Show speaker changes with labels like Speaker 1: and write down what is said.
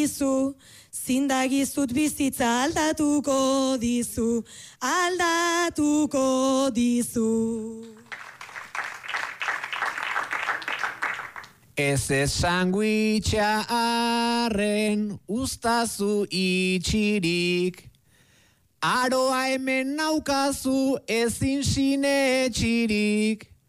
Speaker 1: dizu, zindagizut bizitza aldatuko dizu, aldatuko dizu.
Speaker 2: Ez sandwitcha arren ustazu itxirik, aroa hemen naukazu ezin sinetxirik.